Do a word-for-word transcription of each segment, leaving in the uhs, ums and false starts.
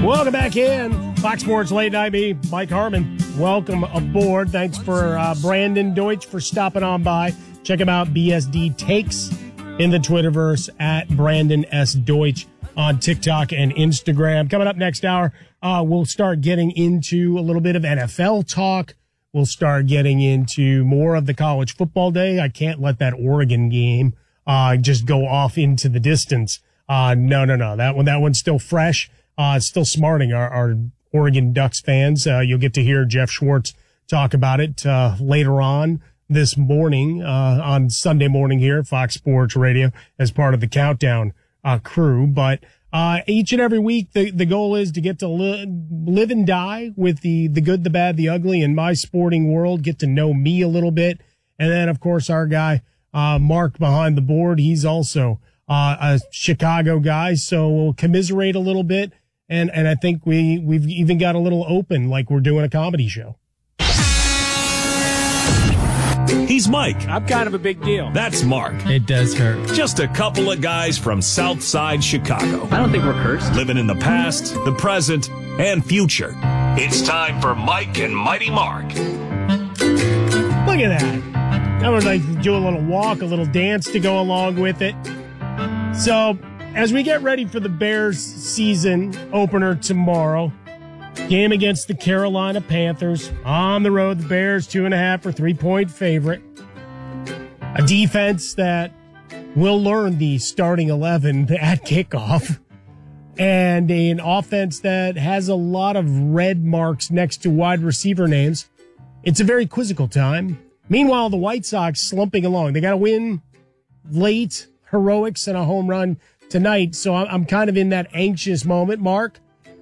Welcome back in. Fox Sports Late Night, me, Mike Harmon. Welcome aboard. Thanks for uh, Brandon Deutsch for stopping on by. Check him out, B S D Takes, in the Twitterverse, at Brandon S. Deutsch on TikTok and Instagram. Coming up next hour, uh, we'll start getting into a little bit of N F L talk. We'll start getting into more of the college football day. I can't let that Oregon game uh, just go off into the distance. Uh, no, no, no. That one, that one's still fresh. Uh, still smarting our, our Oregon Ducks fans. Uh, you'll get to hear Jeff Schwartz talk about it, uh, later on this morning, uh, on Sunday morning here at Fox Sports Radio as part of the Countdown, uh, crew. But, uh, each and every week, the, the goal is to get to li- live and die with the, the good, the bad, the ugly in my sporting world, get to know me a little bit. And then, of course, our guy, uh, Mark behind the board, he's also, uh, a Chicago guy. So we'll commiserate a little bit. And and I think we, we've even got a little open, like we're doing a comedy show. He's Mike. I'm kind of a big deal. That's Mark. It does hurt. Just a couple of guys from South Side Chicago. I don't think we're cursed. Living in the past, the present, and future. It's time for Mike and Mighty Mark. Look at that. I would like to do a little walk, a little dance to go along with it. So, as we get ready for the Bears season opener tomorrow, game against the Carolina Panthers, on the road, the Bears two and a half or three point favorite. A defense that will learn the starting eleven at kickoff, and an offense that has a lot of red marks next to wide receiver names. It's a very quizzical time. Meanwhile, the White Sox slumping along. They got to win late, heroics, and a home run tonight, so I'm kind of in that anxious moment, Mark.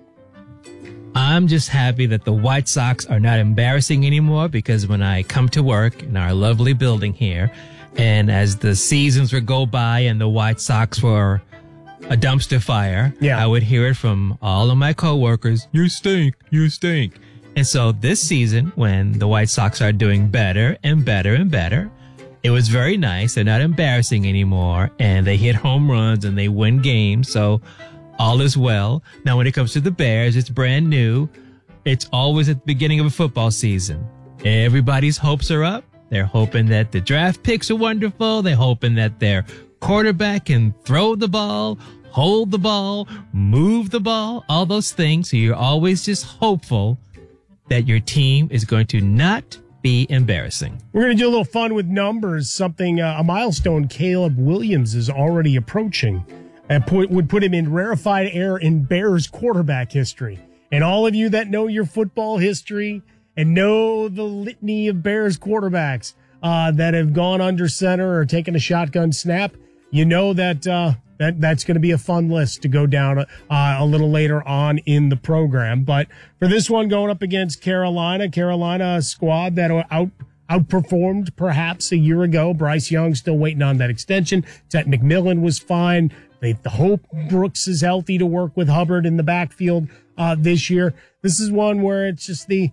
I'm just happy that the White Sox are not embarrassing anymore, because when I come to work in our lovely building here, and as the seasons would go by and the White Sox were a dumpster fire, yeah. I would hear it from all of my coworkers, you stink, you stink. And so this season, when the White Sox are doing better and better and better, it was very nice. They're not embarrassing anymore, and they hit home runs and they win games. So all is well. Now, when it comes to the Bears, it's brand new. It's always at the beginning of a football season. Everybody's hopes are up. They're hoping that the draft picks are wonderful. They're hoping that their quarterback can throw the ball, hold the ball, move the ball, all those things. So you're always just hopeful that your team is going to not be embarrassing. We're going to do a little fun with numbers, something, uh, a milestone Caleb Williams is already approaching, and put, would put him in rarefied air in Bears quarterback history. And all of you that know your football history and know the litany of Bears quarterbacks uh, that have gone under center or taken a shotgun snap, you know that uh, that that's going to be a fun list to go down uh, a little later on in the program. But for this one, going up against Carolina, Carolina squad that out outperformed perhaps a year ago. Bryce Young still waiting on that extension. Ted McMillan was fine. They the hope Brooks is healthy to work with Hubbard in the backfield uh, this year. This is one where it's just the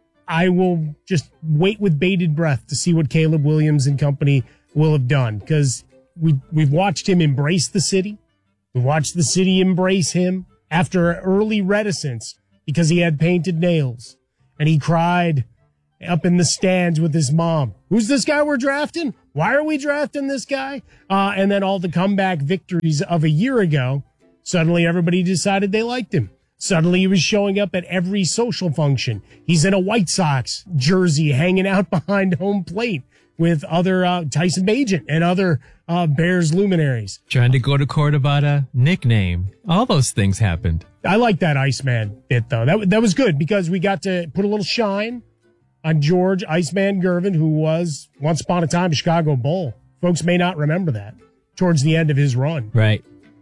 I will just wait with bated breath to see what Caleb Williams and company will have done, because we we've watched him embrace the city. We watched the city embrace him after early reticence because he had painted nails, and he cried up in the stands with his mom. Who's this guy we're drafting? Why are we drafting this guy? Uh, and then all the comeback victories of a year ago, suddenly everybody decided they liked him. Suddenly he was showing up at every social function. He's in a White Sox jersey hanging out behind home plate with other uh, Tyson Bagent and other uh, Bears luminaries. Trying to go to court about a nickname. All those things happened. I like that Iceman bit, though. That, that was good because we got to put a little shine on George Iceman Gervin, who was once upon a time a Chicago Bull. Folks may not remember that towards the end of his run. Right.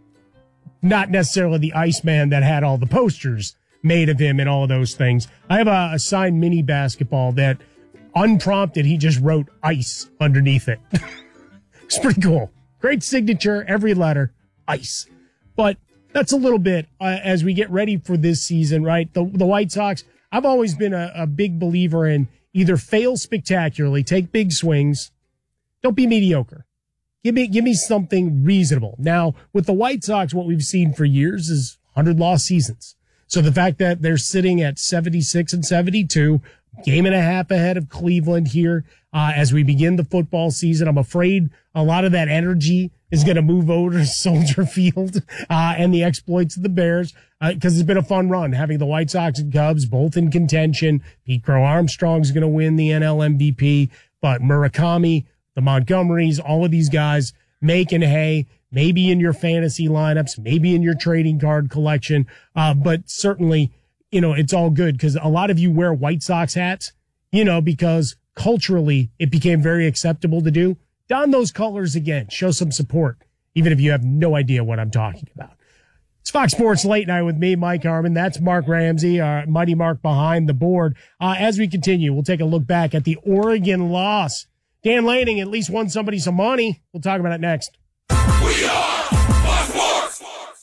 Not necessarily the Iceman that had all the posters made of him and all of those things. I have a, a signed mini basketball that, unprompted, he just wrote ice underneath it. It's pretty cool. Great signature, every letter, ice. But that's a little bit uh, as we get ready for this season, right? The, the White Sox, I've always been a, a big believer in either fail spectacularly, take big swings, don't be mediocre. Give me, give me something reasonable. Now, with the White Sox, what we've seen for years is one hundred loss seasons. So the fact that they're sitting at seventy-six and seventy-two, game and a half ahead of Cleveland here uh, as we begin the football season, I'm afraid a lot of that energy is going to move over to Soldier Field uh, and the exploits of the Bears because uh, it's been a fun run having the White Sox and Cubs both in contention. Pete Crow Armstrong's going to win the N L M V P, but Murakami, the Montgomerys, all of these guys making hay, maybe in your fantasy lineups, maybe in your trading card collection, uh, but certainly, you know, it's all good because a lot of you wear White Sox hats, you know, because culturally it became very acceptable to do. Don those colors again. Show some support, even if you have no idea what I'm talking about. It's Fox Sports Late Night with me, Mike Harmon. That's Mark Ramsey, our Mighty Mark behind the board. Uh, as we continue, we'll take a look back at the Oregon loss. Dan Lanning at least won somebody some money. We'll talk about it next. We are Fox Sports.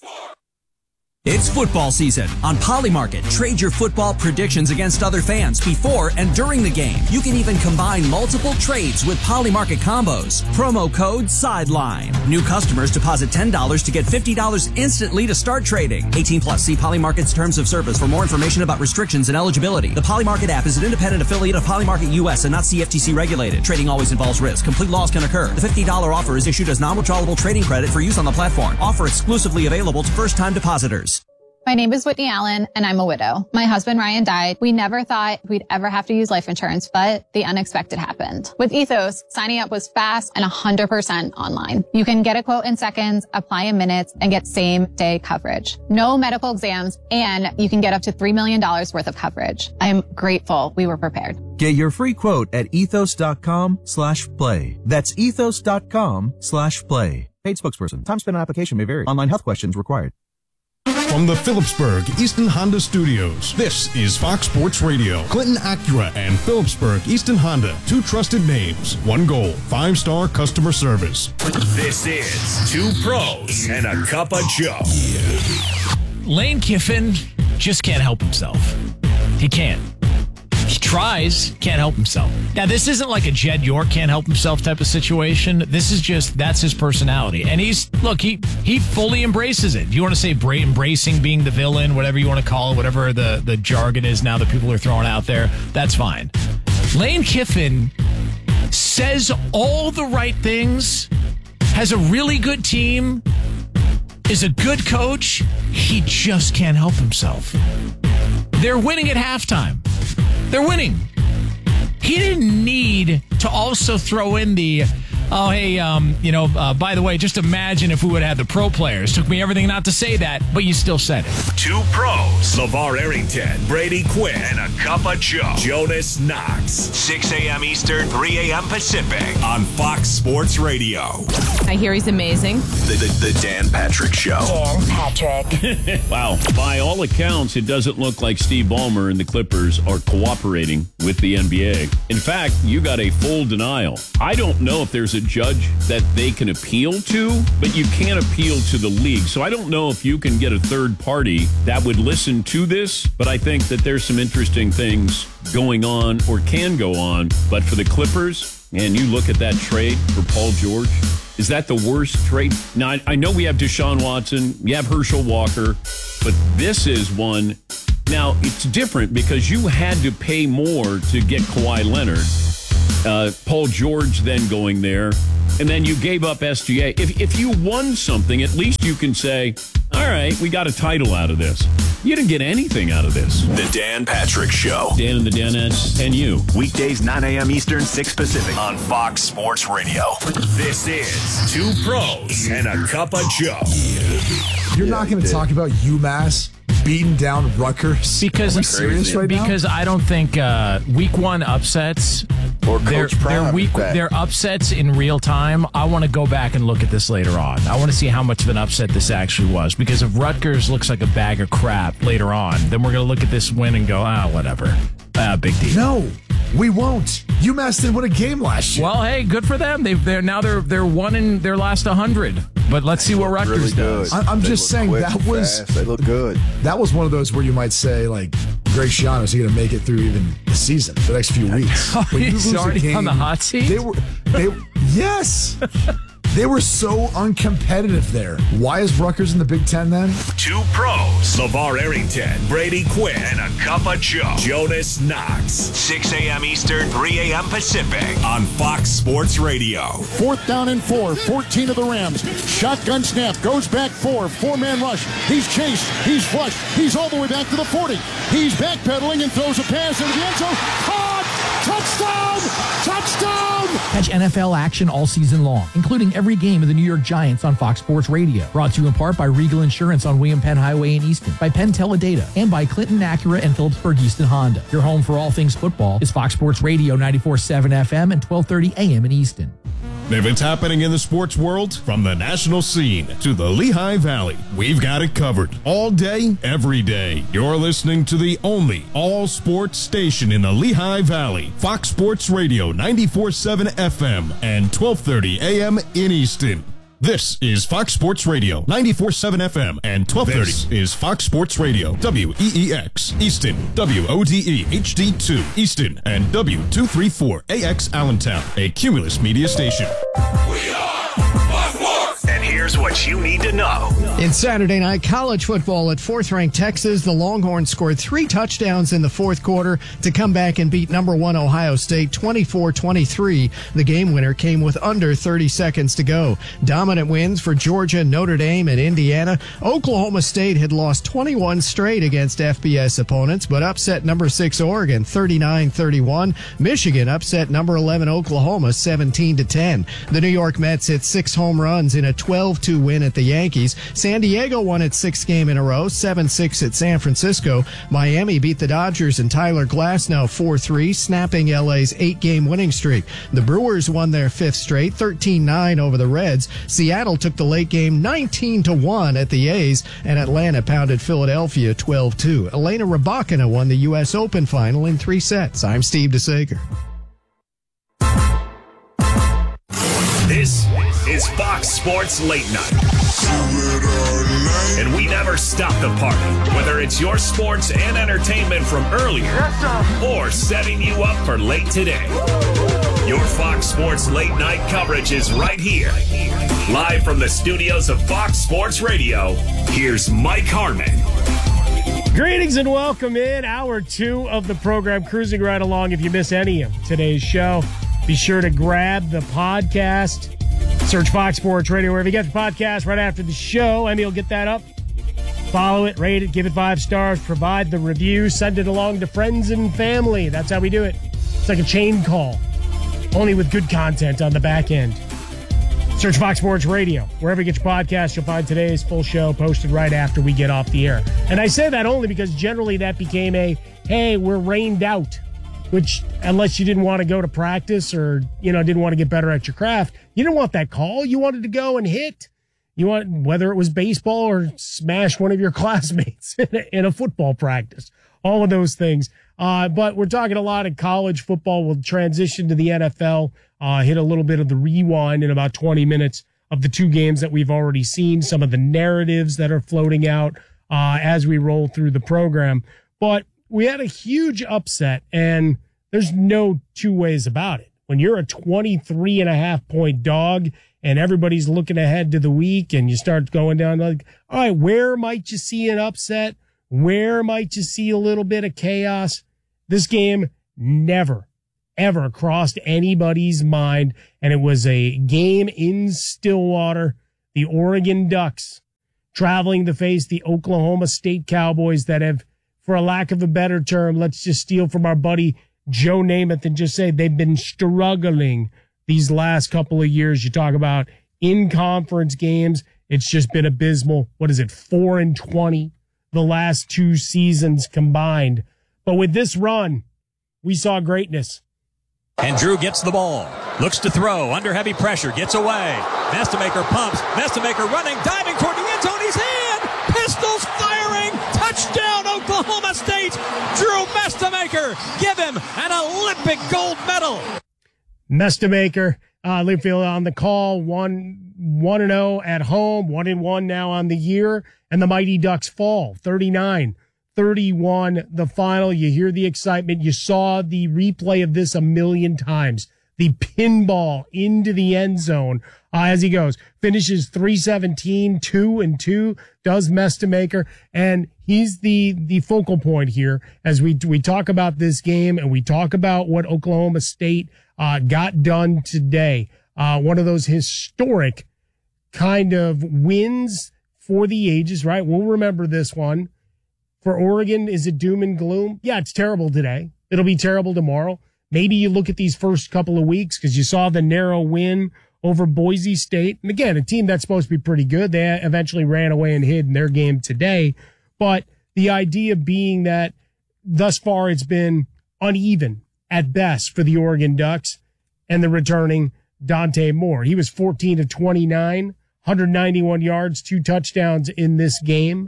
It's football season. On Polymarket, trade your football predictions against other fans before and during the game. You can even combine multiple trades with Polymarket combos. Promo code SIDELINE. New customers deposit ten dollars to get fifty dollars instantly to start trading. eighteen plus. See Polymarket's terms of service for more information about restrictions and eligibility. The Polymarket app is an independent affiliate of Polymarket U S and not C F T C regulated. Trading always involves risk. Complete loss can occur. The fifty dollars offer is issued as non-withdrawable trading credit for use on the platform. Offer exclusively available to first-time depositors. My name is Whitney Allen, and I'm a widow. My husband, Ryan, died. We never thought we'd ever have to use life insurance, but the unexpected happened. With Ethos, signing up was fast and one hundred percent online. You can get a quote in seconds, apply in minutes, and get same-day coverage. No medical exams, and you can get up to three million dollars worth of coverage. I am grateful we were prepared. Get your free quote at ethos.com slash play. That's ethos.com slash play. Paid spokesperson. Time spent on application may vary. Online health questions required. From the Phillipsburg Easton Honda Studios, this is Fox Sports Radio. Clinton Acura and Phillipsburg Easton Honda, two trusted names, one goal, five-star customer service. This is Two Pros and a Cup of Joe. Lane Kiffin just can't help himself. He can't. He tries, can't help himself. Now, this isn't like a Jed York can't help himself type of situation. This is just, that's his personality. And he's, look, he he fully embraces it. If you want to say bra- embracing being the villain, whatever you want to call it, whatever the, the jargon is now that people are throwing out there, that's fine. Lane Kiffin says all the right things, has a really good team, is a good coach. He just can't help himself. They're winning at halftime. They're winning. He didn't need to also throw in the, oh, hey, um, you know, uh, by the way, just imagine if we would have had the pro players. Took me everything not to say that, but you still said it. Two Pros, LeVar Arrington, Brady Quinn, and a Cup of Joe, Jonas Knox. six a.m. Eastern, three a.m. Pacific on Fox Sports Radio. I hear he's amazing. The, the, the Dan Patrick Show. Dan Patrick. Wow. By all accounts, it doesn't look like Steve Ballmer and the Clippers are cooperating with the N B A. In fact, you got a full denial. I don't know if there's a judge that they can appeal to, but you can't appeal to the league. So I don't know if you can get a third party that would listen to this, but I think that there's some interesting things going on or can go on. But for the Clippers, and you look at that trade for Paul George, is that the worst trade? Now, I, I know we have Deshaun Watson, you have Herschel Walker, but this is one. Now, it's different because you had to pay more to get Kawhi Leonard. Uh, Paul George then going there, and then you gave up S G A. If if you won something, at least you can say, all right, we got a title out of this. You didn't get anything out of this. The Dan Patrick Show. Dan and the Danettes and you. Weekdays, nine a.m. Eastern, six Pacific on Fox Sports Radio. This is Two Pros and a Cup of Joe. You're not going to talk about UMass beating down Rutgers? Because, Are we serious right now? because I don't think uh, week one upsets or they're, Coach Prime they're week back. they're upsets in real time. I want to go back and look at this later on. I want to see how much of an upset this actually was. Because if Rutgers looks like a bag of crap later on, then we're going to look at this win and go, ah, whatever. Ah, big deal. No, we won't. UMass didn't win a game last year. Well, hey, good for them. They've, they're now they're they're one in their last one hundred. But let's see what Rutgers really does. I, I'm They just look saying quick that and was fast. They look good. That was one of those where you might say, like, Greg Schiano is going to make it through even the season, the next few weeks. Oh, When you he's lose a already game, on the hot seat? They were, they, yes. They were so uncompetitive there. Why is Rutgers in the Big Ten then? Two pros, LeVar Arrington, Brady Quinn, and a cup of Joe, Jonas Knox. six a.m. Eastern, three a.m. Pacific on Fox Sports Radio. Fourth down and four, fourteen of the Rams. Shotgun snap, goes back four, four-man rush. He's chased, he's flushed, he's all the way back to the forty. He's backpedaling and throws a pass into the end zone. Caught! Touchdown! Touchdown! Catch N F L action all season long, including every game of the New York Giants on Fox Sports Radio. Brought to you in part by Regal Insurance on William Penn Highway in Easton, by Penn Teledata, and by Clinton Acura and Phillipsburg Easton Honda. Your home for all things football is Fox Sports Radio ninety-four point seven F M and twelve thirty A M in Easton. If it's happening in the sports world, from the national scene to the Lehigh Valley, we've got it covered. All day, every day. You're listening to the only all-sports station in the Lehigh Valley. Fox Sports Radio ninety-four point seven F M and twelve thirty A M in Easton. This is Fox Sports Radio, ninety-four point seven F M and twelve thirty this is Fox Sports Radio, W E E X, Easton, W O D E H D two, Easton, and W two thirty-four A X Allentown, a Cumulus media station. We are Fox Sports. And here's what you need to know. In Saturday night college football at fourth-ranked Texas, the Longhorns scored three touchdowns in the fourth quarter to come back and beat number one Ohio State twenty-four twenty-three. The game winner came with under thirty seconds to go. Dominant wins for Georgia, Notre Dame, and Indiana. Oklahoma State had lost twenty-one straight against F B S opponents, but upset number six Oregon thirty-nine thirty-one. Michigan upset number eleven Oklahoma seventeen to ten. The New York Mets hit six home runs in a twelve two win at the Yankees. San Diego won its sixth game in a row, seven six at San Francisco. Miami beat the Dodgers and Tyler Glasnow four three, snapping L A's eight-game winning streak. The Brewers won their fifth straight, thirteen nine over the Reds. Seattle took the late game nineteen to one at the A's, and Atlanta pounded Philadelphia twelve two. Elena Rybakina won the U S Open final in three sets. I'm Steve DeSager. This is Fox Sports Late Night. And we never stop the party, whether it's your sports and entertainment from earlier or setting you up for late today. Your Fox Sports Late Night coverage is right here. Live from the studios of Fox Sports Radio, here's Mike Harmon. Greetings and welcome in hour two of the program, cruising right along. If you miss any of today's show, be sure to grab the podcast. Search Fox Sports Radio wherever you get the podcast right after the show. Emmy will get that up. Follow it, rate it, give it five stars, provide the review, send it along to friends and family. That's how we do it. It's like a chain call, only with good content on the back end. Search Fox Sports Radio. Wherever you get your podcast, you'll find today's full show posted right after we get off the air. And I say that only because generally that became a, hey, we're rained out. Which, unless you didn't want to go to practice or, you know, didn't want to get better at your craft, you didn't want that call. You wanted to go and hit. You want, whether it was baseball or smash one of your classmates in a, in a football practice. All of those things. Uh, but we're talking a lot of college football. We'll transition to the N F L, uh, hit a little bit of the rewind in about twenty minutes of the two games that we've already seen, some of the narratives that are floating out uh, as we roll through the program. But we had a huge upset, and there's no two ways about it. When you're a twenty-three and a half point dog and everybody's looking ahead to the week and you start going down like, all right, where might you see an upset? Where might you see a little bit of chaos? This game never, ever crossed anybody's mind, and it was a game in Stillwater. The Oregon Ducks traveling to face the Oklahoma State Cowboys that have, for a lack of a better term, let's just steal from our buddy Joe Namath and just say they've been struggling these last couple of years. You talk about in-conference games. It's just been abysmal. What is it, four and twenty the last two seasons combined. But with this run, we saw greatness. And Drew gets the ball, looks to throw, under heavy pressure, gets away. Nestemaker pumps, Nestemaker running, diving toward the end zone, he's in! Pistols firing, touchdown Oklahoma State! Drew Nestemaker, give him an Olympic gold medal! Nestemaker, uh, Linfield on the call, one, one and oh at home, one and one now on the year, and the Mighty Ducks fall, thirty-nine thirty-one, the final. You hear the excitement. You saw the replay of this a million times. the pinball into the end zone uh, as he goes. Finishes three seventeen, two and two, does Mestemaker, and he's the the focal point here as we we talk about this game and we talk about what Oklahoma State uh, got done today. Uh, one of those historic kind of wins for the ages, right? We'll remember this one. For Oregon, is it doom and gloom? Yeah, it's terrible today. It'll be terrible tomorrow. Maybe you look at these first couple of weeks because you saw the narrow win over Boise State. And again, a team that's supposed to be pretty good. They eventually ran away and hid in their game today. But the idea being that thus far it's been uneven at best for the Oregon Ducks and the returning Dante Moore. He was fourteen to twenty-nine, one hundred ninety-one yards, two touchdowns in this game.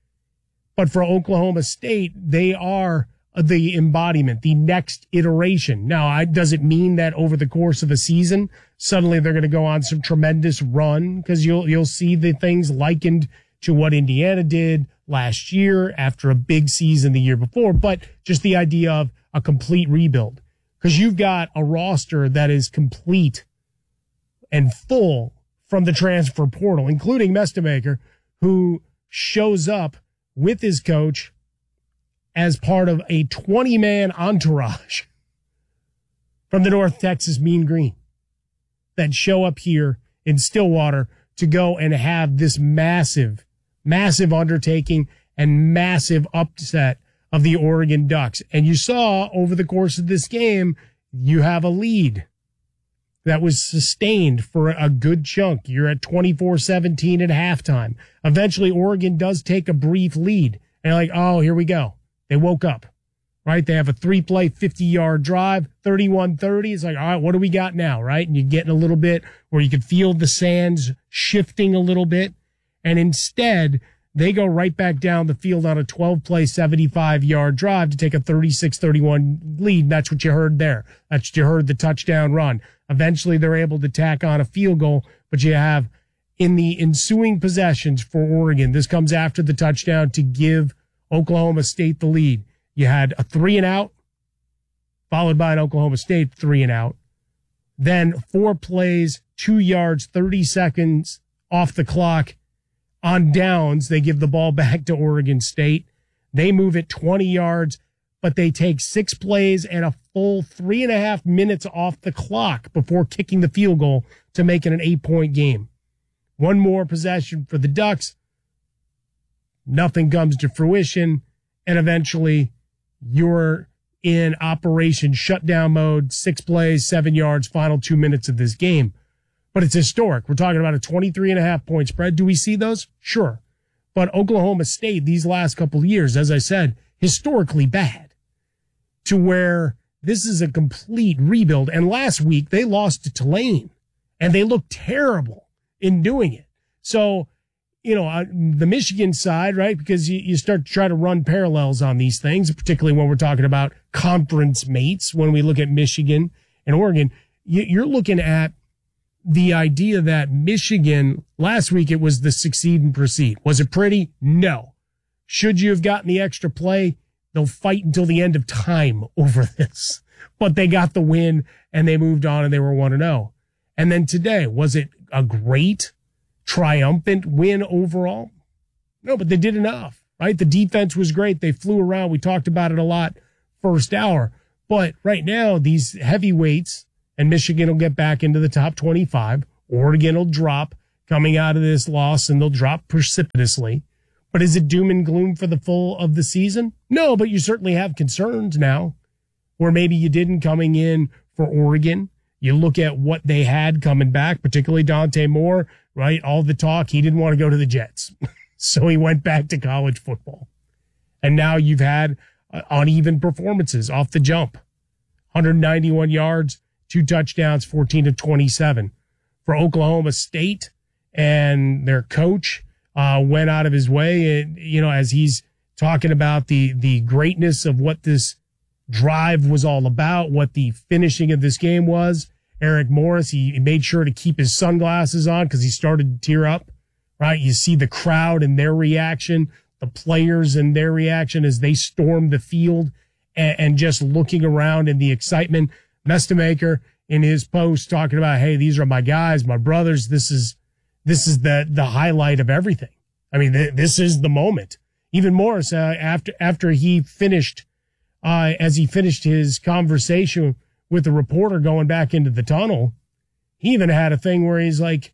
But for Oklahoma State, they are the embodiment, the next iteration. Now, I, does it mean that over the course of a season, suddenly they're going to go on some tremendous run? Because you'll you'll see the things likened to what Indiana did last year after a big season the year before. But just the idea of a complete rebuild. Because you've got a roster that is complete and full from the transfer portal, including Mestemaker, who shows up with his coach as part of a twenty-man entourage from the North Texas Mean Green that show up here in Stillwater to go and have this massive, massive undertaking and massive upset of the Oregon Ducks. And you saw over the course of this game, you have a lead that was sustained for a good chunk. You're at twenty-four seventeen at halftime. Eventually, Oregon does take a brief lead. And you're like, oh, here we go. They woke up, right? They have a three-play, fifty-yard drive, thirty-one thirty. It's like, all right, what do we got now, right? And you're getting a little bit where you can feel the sands shifting a little bit. And instead, they go right back down the field on a twelve-play, seventy-five-yard drive to take a thirty-six thirty-one lead. That's what you heard there. That's what you heard, the touchdown run. Eventually, they're able to tack on a field goal, but you have in the ensuing possessions for Oregon, this comes after the touchdown to give Oklahoma State the lead. You had a three and out, followed by an Oklahoma State three and out. Then four plays, two yards, thirty seconds off the clock on downs. They give the ball back to Oregon State. They move it twenty yards, but they take six plays and a full three and a half minutes off the clock before kicking the field goal to make it an eight-point game. One more possession for the Ducks. Nothing comes to fruition, and eventually you're in operation shutdown mode, six plays, seven yards, final two minutes of this game. But it's historic. We're talking about a twenty-three and a half point spread. Do we see those? Sure. But Oklahoma State, these last couple of years, as I said, historically bad to where this is a complete rebuild. And last week they lost to Tulane and they looked terrible in doing it. So, you know, uh, the Michigan side, right? Because you, you start to try to run parallels on these things, particularly when we're talking about conference mates. When we look at Michigan and Oregon, you, you're looking at the idea that Michigan, last week it was the succeed and proceed. Was it pretty? No. Should you have gotten the extra play? They'll fight until the end of time over this. But they got the win and they moved on and they were one and oh. And then today, was it a great, triumphant win overall? No, but they did enough, right? The defense was great. They flew around. We talked about it a lot first hour. But right now, these heavyweights, and Michigan will get back into the top twenty-five. Oregon will drop coming out of this loss, and they'll drop precipitously. But is it doom and gloom for the full of the season? No, but you certainly have concerns now, where maybe you didn't coming in for Oregon. You look at what they had coming back, particularly Dante Moore, right? All the talk, he didn't want to go to the Jets. So he went back to college football. And now you've had uh, uneven performances off the jump. one hundred ninety-one yards, two touchdowns, fourteen to twenty-seven. For Oklahoma State, and their coach uh, went out of his way, and, you know, as he's talking about the, the greatness of what this drive was all about, what the finishing of this game was. Eric Morris, he, he made sure to keep his sunglasses on because he started to tear up, right? You see the crowd and their reaction, the players and their reaction as they stormed the field and, and just looking around in the excitement. Mestemaker, in his post talking about, hey, these are my guys, my brothers. This is this is the the highlight of everything. I mean, th- this is the moment. Even more so after after he finished, uh, as he finished his conversation with the reporter going back into the tunnel, he even had a thing where he's like,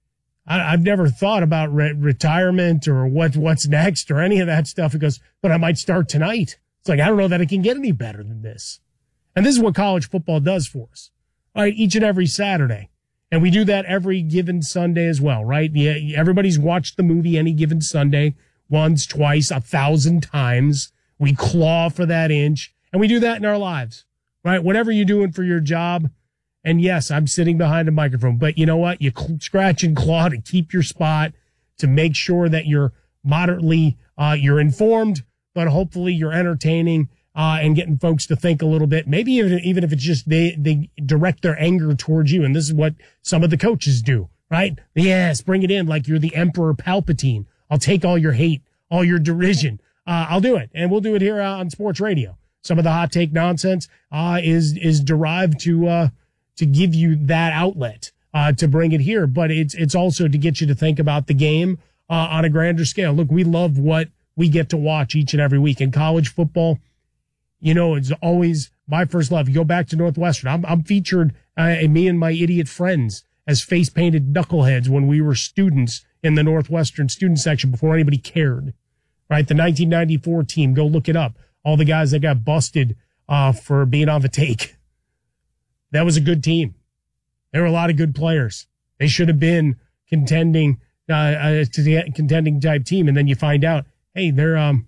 I, I've never thought about re- retirement or what what's next or any of that stuff. He goes, but I might start tonight. It's like, I don't know that it can get any better than this. And this is what college football does for us, right? Each and every Saturday. And we do that every given Sunday as well, right? Yeah, everybody's watched the movie Any Given Sunday once, twice, a thousand times. We claw for that inch, and we do that in our lives, right? Whatever you're doing for your job. And yes, I'm sitting behind a microphone, but you know what? You cl- scratch and claw to keep your spot, to make sure that you're moderately, uh, you're informed, but hopefully you're entertaining, uh, and getting folks to think a little bit. Maybe even, even if it's just they, they direct their anger towards you. And this is what some of the coaches do, right? Yes, bring it in like you're the Emperor Palpatine. I'll take all your hate, all your derision. Uh, I'll do it. And we'll do it here uh, on sports radio. Some of the hot take nonsense, uh, is, is derived to, uh, to give you that outlet, uh, to bring it here. But it's, it's also to get you to think about the game, uh, on a grander scale. Look, we love what we get to watch each and every week in college football. You know, it's always my first love. You go back to Northwestern. I'm, I'm featured, uh, me and my idiot friends as face painted knuckleheads when we were students in the Northwestern student section before anybody cared, right? The nineteen ninety-four team, go look it up. All the guys that got busted, uh, for being on the take. That was a good team. There were a lot of good players. They should have been contending, uh, a contending type team. And then you find out, hey, they're, um,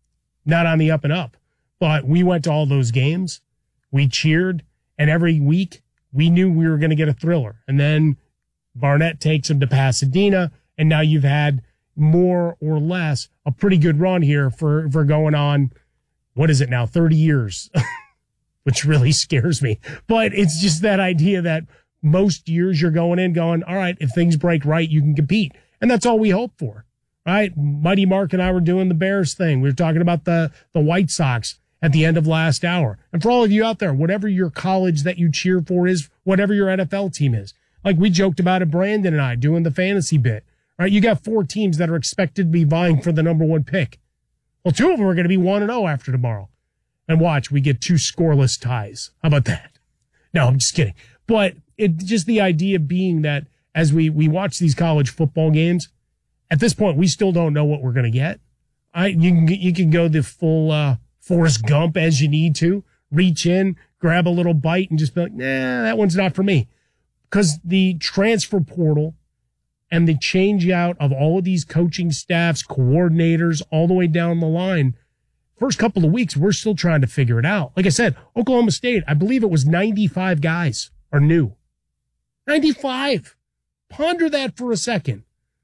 not on the up and up. But we went to all those games. We cheered. And every week we knew we were going to get a thriller. And then Barnett takes them to Pasadena. And now you've had more or less a pretty good run here for, for going on. What is it now? thirty years, which really scares me. But it's just that idea that most years you're going in going, all right, if things break right, you can compete. And that's all we hope for, right? Mighty Mark and I were doing the Bears thing. We were talking about the, the White Sox at the end of last hour. And for all of you out there, whatever your college that you cheer for is, whatever your N F L team is, like we joked about it, Brandon and I doing the fantasy bit, right? You got four teams that are expected to be vying for the number one pick. Well, two of them are going to be one and oh after tomorrow. And watch, we get two scoreless ties. How about that? No, I'm just kidding. But it just the idea being that as we, we watch these college football games, at this point, we still don't know what we're going to get. I, you can, you can go the full, uh, Forrest Gump as you need to, reach in, grab a little bite and just be like, nah, that one's not for me. Because the transfer portal and the change out of all of these coaching staffs, coordinators, all the way down the line, first couple of weeks, we're still trying to figure it out. Like I said, Oklahoma State, I believe it was ninety-five guys are new. ninety-five. Ponder that for a second.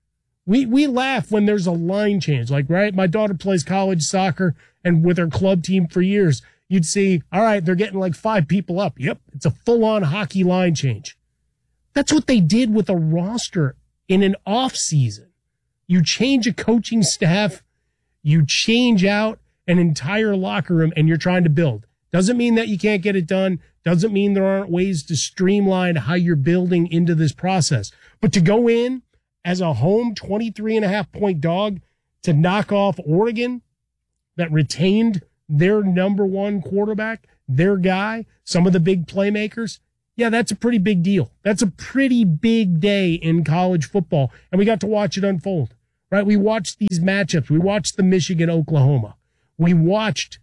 We, we laugh when there's a line change. Like, right, my daughter plays college soccer and with her club team for years, you'd see, all right, they're getting like five people up. Yep. It's a full on hockey line change. That's what they did with a roster in an off season. You change a coaching staff, you change out an entire locker room, and you're trying to build. Doesn't mean that you can't get it done. Doesn't mean there aren't ways to streamline how you're building into this process. But to go in as a home twenty-three and a half point dog to knock off Oregon that retained their number one quarterback, their guy, some of the big playmakers. Yeah, that's a pretty big deal. That's a pretty big day in college football. And we got to watch it unfold, right? We watched these matchups. We watched the Michigan, Oklahoma. We watched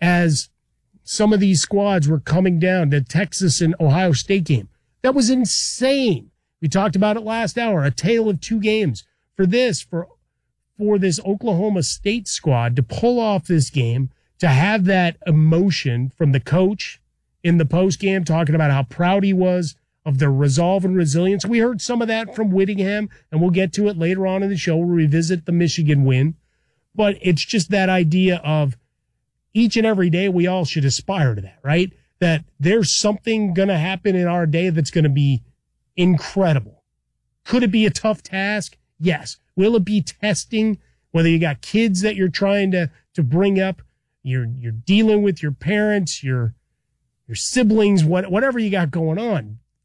as some of these squads were coming down, the Texas and Ohio State game. That was insane. We talked about it last hour, a tale of two games. For this, for, for this Oklahoma State squad to pull off this game, to have that emotion from the coach in the post game, talking about how proud he was of their resolve and resilience. We heard some of that from Whittingham, and we'll get to it later on in the show. We'll revisit the Michigan win. But it's just that idea of each and every day we all should aspire to that, right? That there's something going to happen in our day that's going to be incredible. Could it be a tough task? Yes. Will it be testing? Whether you got kids that you're trying to, to bring up, you're, you're dealing with your parents, your, your siblings, what, whatever you got going on.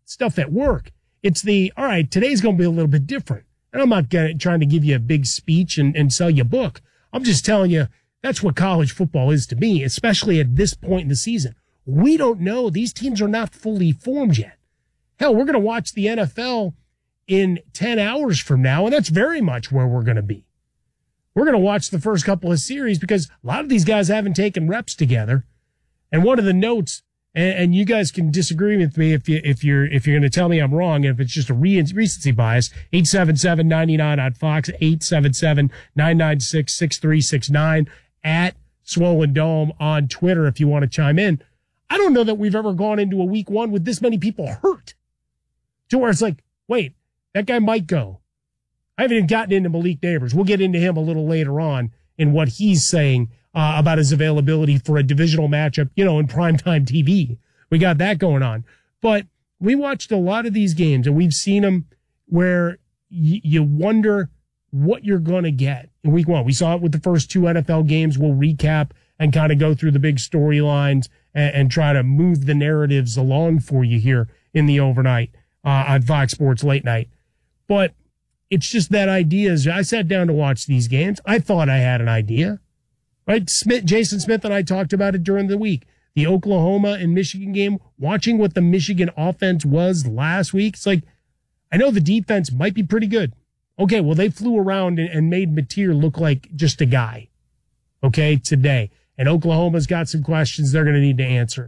stuff at work. It's the, all right, today's going to be a little bit different. And I'm not gonna, trying to give you a big speech and, and sell you a book. I'm just telling you, that's what college football is to me, especially at this point in the season. We don't know. These teams are not fully formed yet. Hell, we're going to watch the N F L in ten hours from now, and that's very much where we're going to be. We're going to watch the first couple of series because a lot of these guys haven't taken reps together. And one of the notes, and, and you guys can disagree with me if you if you're if you're going to tell me I'm wrong, if it's just a re- recency bias. eight seven seven, nine nine on Fox, eight seven seven, nine nine six, six three six nine at Swollen Dome on Twitter if you want to chime in. I don't know that we've ever gone into a week one with this many people hurt to where it's like, wait, that guy might go. I haven't even gotten into Malik Neighbors. We'll get into him a little later on in what he's saying uh, about his availability for a divisional matchup, you know, in primetime T V. We got that going on. But we watched a lot of these games, and we've seen them where y- you wonder what you're going to get in week one. We saw it with the first two N F L games. We'll recap and kind of go through the big storylines and, and try to move the narratives along for you here in the overnight uh, on Fox Sports Late Night. But it's just that idea. I sat down to watch these games. I thought I had an idea, right? Smith, Jason Smith and I talked about it during the week. The Oklahoma and Michigan game, watching what the Michigan offense was last week. It's like, I know the defense might be pretty good. Okay, well, they flew around and, and made Mateer look like just a guy, okay, today. And Oklahoma's got some questions they're going to need to answer.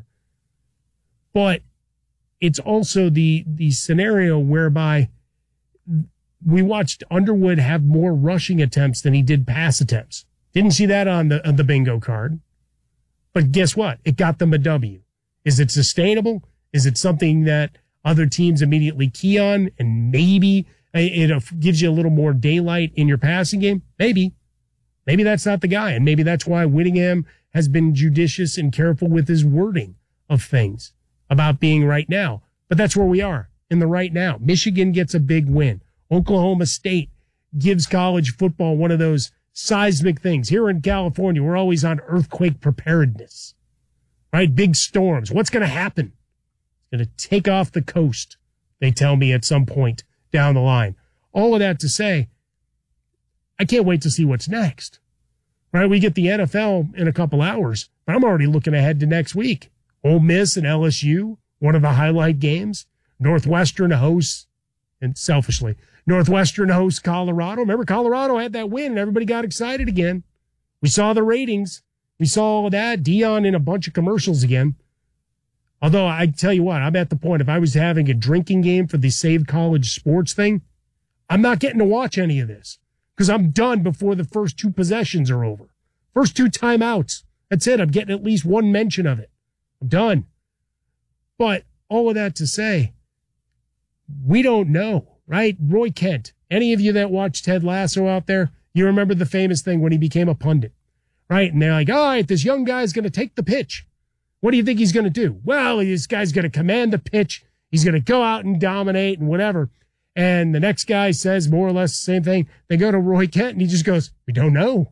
But it's also the the scenario whereby we watched Underwood have more rushing attempts than he did pass attempts. Didn't see that on the on the bingo card. But guess what? It got them a W. Is it sustainable? Is it something that other teams immediately key on and maybe it gives you a little more daylight in your passing game? Maybe. Maybe that's not the guy. And maybe that's why Whittingham has been judicious and careful with his wording of things about being right now. But that's where we are in the right now. Michigan gets a big win. Oklahoma State gives college football one of those seismic things. Here in California, we're always on earthquake preparedness, right? Big storms. What's going to happen? It's going to take off the coast, they tell me at some point down the line. All of that to say, I can't wait to see what's next, right? We get the N F L in a couple hours, but I'm already looking ahead to next week. Ole Miss and L S U, one of the highlight games. Northwestern hosts, and selfishly, Northwestern hosts Colorado. Remember, Colorado had that win and everybody got excited again. We saw the ratings. We saw all of that. Dion in a bunch of commercials again. Although I tell you what, I'm at the point, if I was having a drinking game for the Save College Sports thing, I'm not getting to watch any of this because I'm done before the first two possessions are over. First two timeouts. That's it. I'm getting at least one mention of it. I'm done. But all of that to say, we don't know. Right? Roy Kent. Any of you that watch Ted Lasso out there, you remember the famous thing when he became a pundit, right? And they're like, all right, this young guy's going to take the pitch. What do you think he's going to do? Well, this guy's going to command the pitch. He's going to go out and dominate and whatever. And the next guy says more or less the same thing. They go to Roy Kent and he just goes, we don't know.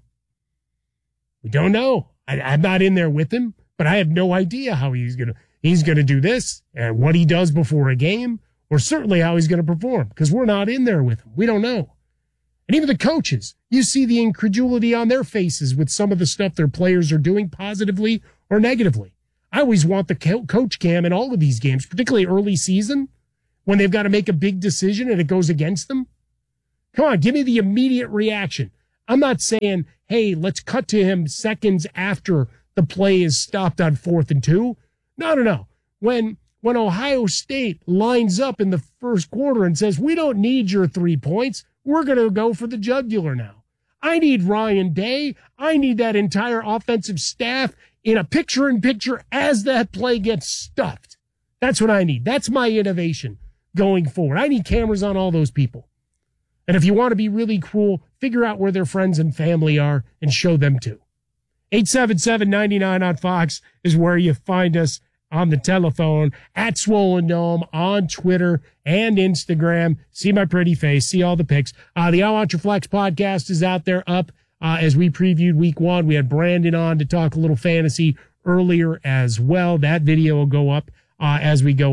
We don't know. I, I'm not in there with him, but I have no idea how he's going to, he's going to do this and what he does before a game. Or certainly how he's going to perform, because we're not in there with him. We don't know. And even the coaches, you see the incredulity on their faces with some of the stuff their players are doing positively or negatively. I always want the co- coach cam in all of these games, particularly early season, when they've got to make a big decision and it goes against them. Come on, give me the immediate reaction. I'm not saying, hey, let's cut to him seconds after the play is stopped on fourth and two. No, no, no. When... When Ohio State lines up in the first quarter and says, we don't need your three points, we're going to go for the jugular now. I need Ryan Day. I need that entire offensive staff in a picture-in-picture as that play gets stuffed. That's what I need. That's my innovation going forward. I need cameras on all those people. And if you want to be really cruel, figure out where their friends and family are and show them too. eight seven seven, nine nine on Fox is where you find us on the telephone, at Swollen Dome, on Twitter and Instagram. See my pretty face, see all the pics. Uh, the I Want Your Flex podcast is out there up uh, as we previewed week one. We had Brandon on to talk a little fantasy earlier as well. That video will go up uh, as we go up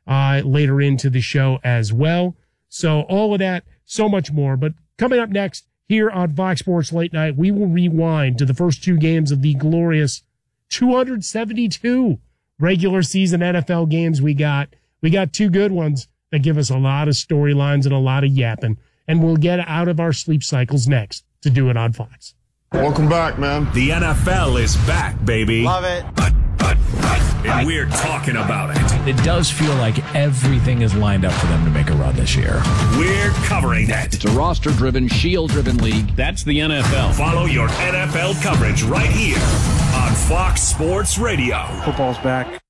uh, later into the show as well. So all of that, so much more. But coming up next here on Fox Sports Late Night, we will rewind to the first two games of the glorious two hundred seventy-two regular season N F L games we got. We got two good ones that give us a lot of storylines and a lot of yapping. And we'll get out of our sleep cycles next to do it on Fox. Welcome back, man. The N F L is back, baby. Love it. And we're talking about it. It does feel like everything is lined up for them to make a run this year. We're covering it. It's a roster-driven, shield-driven league. That's the N F L. Follow your N F L coverage right here on Fox Sports Radio. Football's back.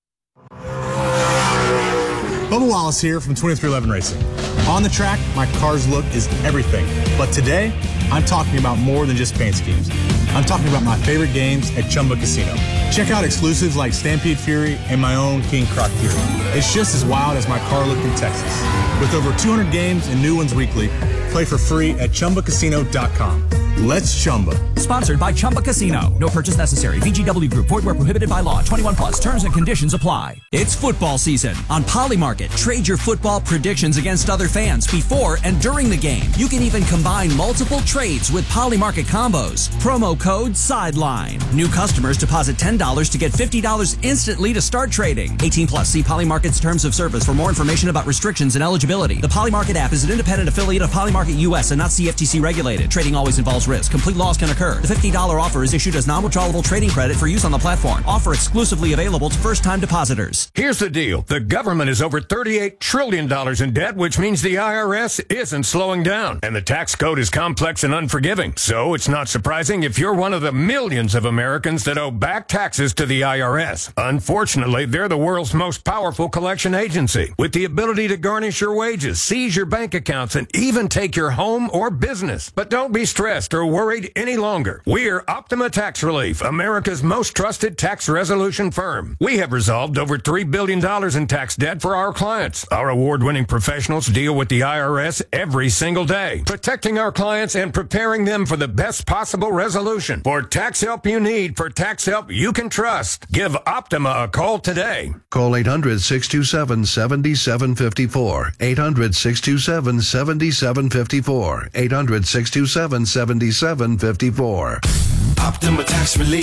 Bubba Wallace here from twenty-three eleven Racing. On the track, my car's look is everything. But today, I'm talking about more than just paint schemes. I'm talking about my favorite games at Chumba Casino. Check out exclusives like Stampede Fury and my own King Croc Fury. It's just as wild as my car look in Texas. With over two hundred games and new ones weekly, play for free at Chumba Casino dot com. Let's Chumba. Sponsored by Chumba Casino. No purchase necessary. V G W Group. Void where prohibited by law. twenty-one plus. Terms and conditions apply. It's football season. On Polymarket, trade your football predictions against other fans before and during the game. You can even combine multiple trades with Polymarket combos. Promo code SIDELINE. New customers deposit ten dollars to get fifty dollars instantly to start trading. eighteen plus. See Polymarket's terms of service for more information about restrictions and eligibility. The Polymarket app is an independent affiliate of Polymarket U S and not C F T C regulated. Trading always involves risk. Complete loss can occur. The fifty dollars offer is issued as non-withdrawable trading credit for use on the platform. Offer exclusively available to first-time depositors. Here's the deal. The government is over thirty-eight trillion dollars in debt, which means the I R S isn't slowing down. And the tax code is complex and unforgiving. So it's not surprising if you're one of the millions of Americans that owe back taxes to the I R S. Unfortunately, they're the world's most powerful collection agency, with the ability to garnish your wages, seize your bank accounts, and even take your home or business. But don't be stressed or worried any longer. We're Optima Tax Relief, America's most trusted tax resolution firm. We have resolved over three billion dollars in tax debt for our clients. Our award-winning professionals deal with the I R S every single day, protecting our clients and preparing them for the best possible resolution. For tax help you need, for tax help you can trust, give Optima a call today. Call eight hundred, six two seven, seven seven five four. eight hundred, six two seven, seven seven five four. eight hundred, six two seven, seven seven five four. Optima Tax Relief.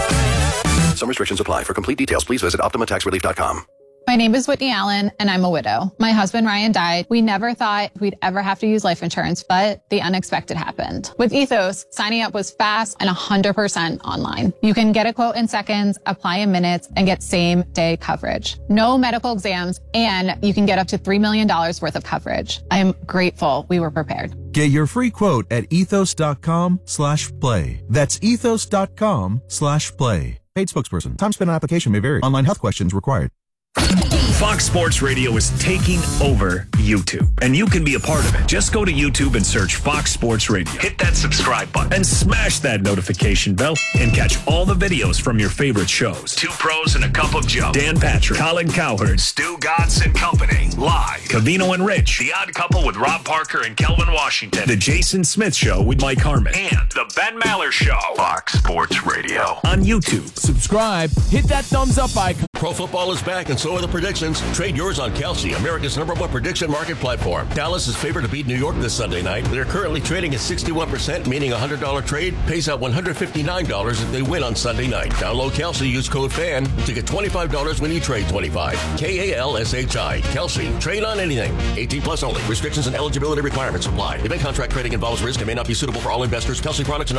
Some restrictions apply. For complete details, please visit optima tax relief dot com. My name is Whitney Allen, and I'm a widow. My husband, Ryan, died. We never thought we'd ever have to use life insurance, but the unexpected happened. With Ethos, signing up was fast and one hundred percent online. You can get a quote in seconds, apply in minutes, and get same-day coverage. No medical exams, and you can get up to three million dollars worth of coverage. I am grateful we were prepared. Get your free quote at ethos.com slash play. That's ethos.com slash play. Paid spokesperson. Time spent on application may vary. Online health questions required. Fox Sports Radio is taking over YouTube, and you can be a part of it. Just go to YouTube and search Fox Sports Radio. Hit that subscribe button and smash that notification bell and catch all the videos from your favorite shows. Two Pros and a Cup of Joe. Dan Patrick, Colin Cowherd, Stu Godson Company. Live. Cavino and Rich. The Odd Couple with Rob Parker and Kelvin Washington. The Jason Smith Show with Mike Harmon. And The Ben Maller Show. Fox Sports Radio. On YouTube. Subscribe. Hit that thumbs up icon. Pro football is back, and so are the predictions. Trade yours on Kelsey, America's number one prediction market platform. Dallas is favored to beat New York this Sunday night. They're currently trading at sixty-one percent, meaning a one hundred dollars trade pays out one hundred fifty-nine dollars if they win on Sunday night. Download Kelsey, use code FAN to get twenty-five dollars when you trade twenty-five. K A L S H I. Kelsey. Trade on anything. eighteen plus only. Restrictions and eligibility requirements apply. Event contract trading involves risk and may not be suitable for all investors. Kelsey products and